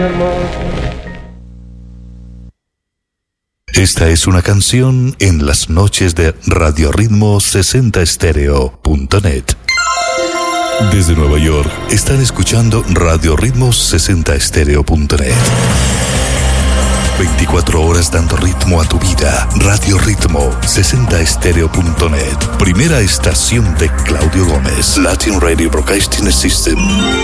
Esta es una canción en las noches de RadioRitmo60Stereo.net. Desde Nueva York están escuchando RadioRitmo60Stereo.net. 24 horas dando ritmo a tu vida. Radio Ritmo 60Stereo.net. Primera estación de Claudio Gómez. Latin Radio Broadcasting System.